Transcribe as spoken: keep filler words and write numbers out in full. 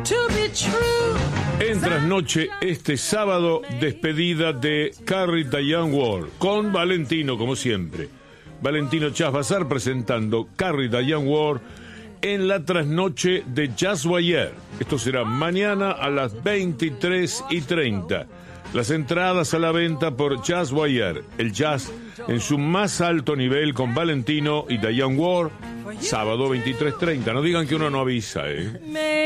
En Trasnoche, este sábado, despedida de Carrie Diane Ward, con Valentino, como siempre. Valentino Chas Bazar presentando Carrie Diane Ward en la Trasnoche de Jazz Boyer. Esto será mañana a las veintitrés y treinta. Las entradas a la venta por Jazz Boyer, el jazz en su más alto nivel con Valentino y Diane Ward, sábado veintitrés treinta. No digan que uno no avisa, ¿eh?